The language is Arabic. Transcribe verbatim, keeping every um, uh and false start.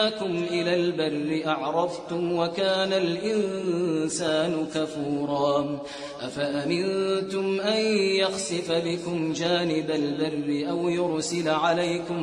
إلى البر أعرفتم وكان الإنسان كفورا أفأمنتم أن يخسف بكم جانب البر أو يرسل عليكم